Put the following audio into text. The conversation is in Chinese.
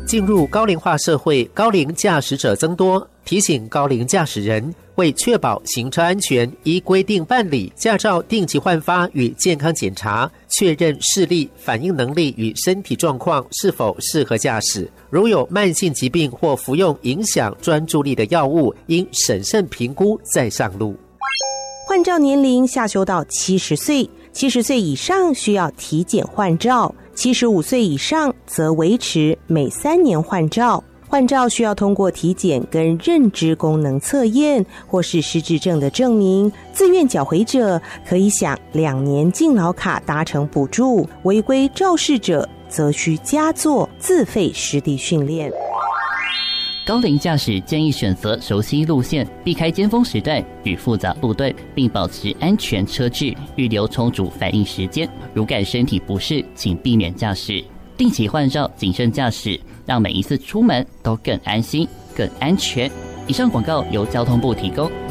进入高龄化社会，高龄驾驶者增多，提醒高龄驾驶人为确保行车安全，依规定办理驾照定期换发与健康检查，确认视力、反应能力与身体状况是否适合驾驶。如有慢性疾病或服用影响专注力的药物，应审慎评估再上路。 换照年龄下修到70岁，70岁以上需要体检换照，75岁以上则维持每3年换照。换照需要通过体检跟认知功能测验或是失智症的证明，自愿缴回者可以享2年敬老卡搭乘补助，违规肇事者则需加做自费实地训练。 高龄驾驶建议选择熟悉路线，避开尖峰时段与复杂路段，并保持安全车距，预留充足反应时间。如感身体不适，请避免驾驶。定期换照，谨慎驾驶，让每一次出门都更安心、更安全。以上广告由交通部提供。